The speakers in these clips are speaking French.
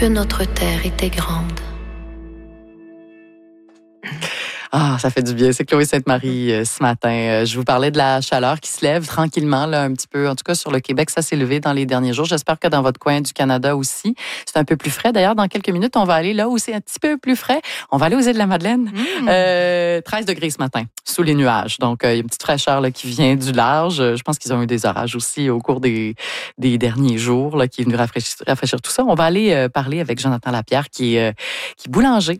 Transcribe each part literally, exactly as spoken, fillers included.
que notre terre était grande. Ah, ça fait du bien. C'est Chloé Sainte-Marie euh, ce matin. Euh, je vous parlais de la chaleur qui se lève tranquillement, là, un petit peu. En tout cas, sur le Québec, ça s'est levé dans les derniers jours. J'espère que dans votre coin du Canada aussi, c'est un peu plus frais. D'ailleurs, dans quelques minutes, on va aller là où c'est un petit peu plus frais. On va aller aux Îles-de-la-Madeleine. Mmh. Euh, treize degrés ce matin, sous les nuages. Donc, euh, il y a une petite fraîcheur là, qui vient du large. Je pense qu'ils ont eu des orages aussi au cours des, des derniers jours là, qui est venu rafraîchir, rafraîchir tout ça. On va aller euh, parler avec Jonathan Lapierre, qui est, euh, qui est boulanger.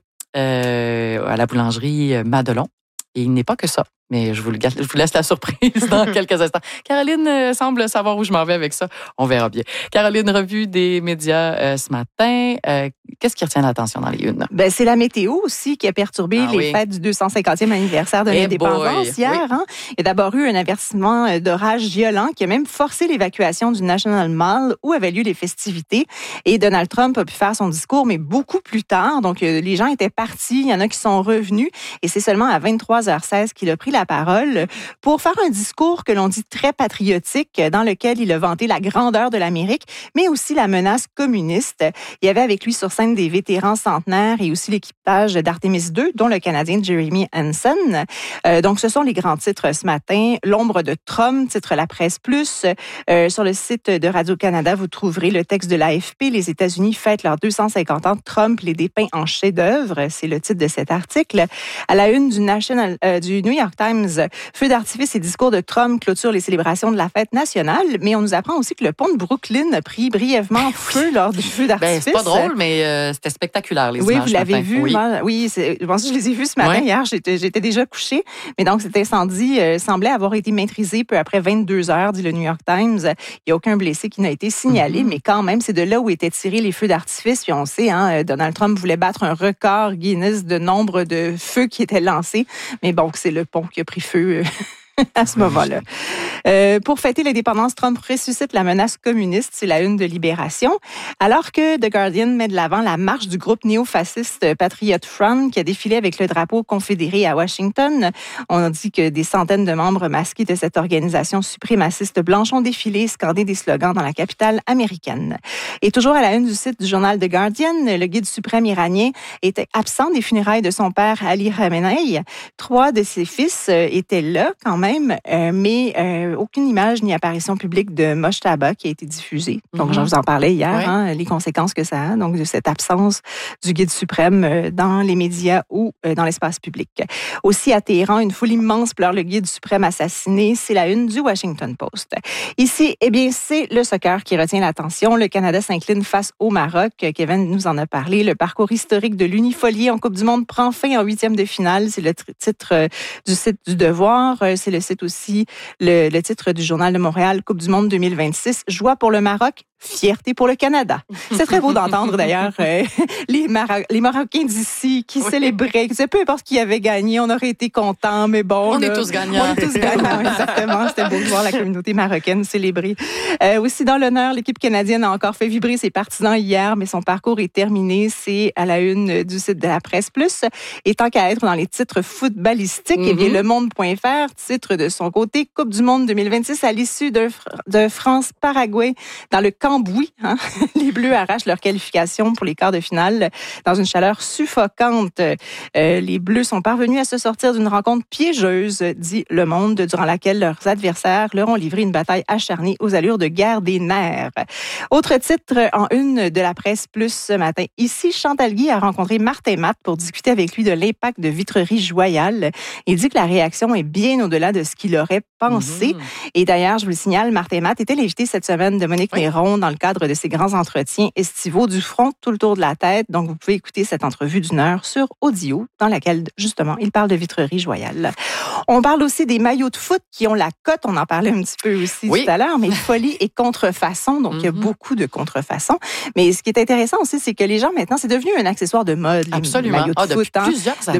Euh, à la boulangerie Madelon. Et il n'est pas que ça, mais je vous, le, je vous laisse la surprise dans quelques instants. Caroline euh, semble savoir où je m'en vais avec ça. On verra bien. Caroline, revue des médias euh, ce matin. Euh, qu'est-ce qui retient l'attention dans les unes? Ben, c'est la météo aussi qui a perturbé ah, les oui. fêtes du deux cent cinquantième anniversaire de hey l'indépendance boy. hier. Oui. Hein? Il y a d'abord eu un avertissement d'orage violent qui a même forcé l'évacuation du National Mall où avaient lieu les festivités. Et Donald Trump a pu faire son discours, mais beaucoup plus tard. Donc, euh, les gens étaient partis. Il y en a qui sont revenus. Et c'est seulement à vingt-trois heures seize qu'il a pris la parole pour faire un discours que l'on dit très patriotique, dans lequel il a vanté la grandeur de l'Amérique, mais aussi la menace communiste. Il y avait avec lui sur scène des vétérans centenaires et aussi l'équipage d'Artemis deux, dont le Canadien Jeremy Hansen. Euh, donc, ce sont les grands titres ce matin. L'ombre de Trump, titre La Presse Plus. Euh, sur le site de Radio-Canada, vous trouverez le texte de l'A F P. Les États-Unis fêtent leurs deux cent cinquante ans. Trump les dépeint en chef-d'œuvre. C'est le titre de cet article. À la une du National, euh, du New York Times, feu d'artifice et discours de Trump clôturent les célébrations de la fête nationale, mais on nous apprend aussi que le pont de Brooklyn a pris brièvement feu lors du feu d'artifice. Ben, c'est pas drôle, mais euh, c'était spectaculaire, les oui, images. Oui, vous l'avez matin. vu. Oui, moi, oui c'est, je pense que je les ai vus ce matin. Oui. Hier, j'étais, j'étais déjà couchée. Mais donc, cet incendie euh, semblait avoir été maîtrisé peu après vingt-deux heures, dit le New York Times. Il n'y a aucun blessé qui n'a été signalé, mm-hmm. mais quand même, c'est de là où étaient tirés les feux d'artifice. Puis on sait, hein, Donald Trump voulait battre un record Guinness de nombre de feux qui étaient lancés. Mais bon, c'est le pont qui a pris feu à ce moment-là. Euh, pour fêter l'indépendance, Trump ressuscite la menace communiste, c'est la une de Libération. Alors que The Guardian met de l'avant la marche du groupe néo-fasciste Patriot Front qui a défilé avec le drapeau confédéré à Washington. On a dit que des centaines de membres masqués de cette organisation suprémaciste blanche ont défilé, scandé des slogans dans la capitale américaine. Et toujours à la une du site du journal The Guardian, le guide suprême iranien était absent des funérailles de son père Ali Khamenei. Trois de ses fils étaient là quand même, euh, mais euh, aucune image ni apparition publique de Mojtaba qui a été diffusée. Donc, mm-hmm. je vous en parlais hier, oui. hein, les conséquences que ça a, donc de cette absence du guide suprême euh, dans les médias ou euh, dans l'espace public. Aussi à Téhéran, une foule immense pleure le guide suprême assassiné. C'est la une du Washington Post. Ici, eh bien, c'est le soccer qui retient l'attention. Le Canada s'incline face au Maroc. Kevin nous en a parlé. Le parcours historique de l'Unifolier en Coupe du Monde prend fin en huitième de finale. C'est le titre euh, du site du Devoir. C'est le site aussi, le, le titre du Journal de Montréal, Coupe du Monde deux mille vingt-six. Joie pour le Maroc, fierté pour le Canada. C'est très beau d'entendre d'ailleurs euh, les, Mara- les Marocains d'ici qui oui. célébraient. Peu importe qui avait gagné, on aurait été contents, mais bon. On là, est tous gagnants. On est tous gagnants, exactement. C'était beau de voir la communauté marocaine célébrer. Euh, aussi dans l'honneur, l'équipe canadienne a encore fait vibrer ses partisans hier, mais son parcours est terminé. C'est à la une du site de la Presse Plus. Et tant qu'à être dans les titres footballistiques, mm-hmm. eh bien, Le Monde point F R titre de son côté Coupe du Monde deux mille vingt-six à l'issue de, de France-Paraguay dans le Cambouis. Hein? Les Bleus arrachent leur qualification pour les quarts de finale dans une chaleur suffocante. Euh, les Bleus sont parvenus à se sortir d'une rencontre piégeuse, dit Le Monde, durant laquelle leurs adversaires leur ont livré une bataille acharnée aux allures de guerre des nerfs. Autre titre en une de la Presse Plus ce matin. Ici, Chantal Guy a rencontré Martin Matt pour discuter avec lui de l'impact de Vitrerie Joyal. Il dit que la réaction est bien au-delà de ce qu'il aurait pensé. Mmh. Et d'ailleurs, je vous le signale, Martin Matt était l'invité cette semaine de Monique oui. Néron dans le cadre de ses grands entretiens estivaux du front tout le tour de la tête. Donc, vous pouvez écouter cette entrevue d'une heure sur audio dans laquelle, justement, il parle de Vitrerie Joyal. On parle aussi des maillots de foot qui ont la cote. On en parlait un petit peu aussi oui. tout à l'heure, mais folie et contrefaçon. Donc, mm-hmm. il y a beaucoup de contrefaçons. Mais ce qui est intéressant aussi, c'est que les gens, maintenant, c'est devenu un accessoire de mode. Absolument. Les maillots de ah, foot. Depuis hein. plusieurs années.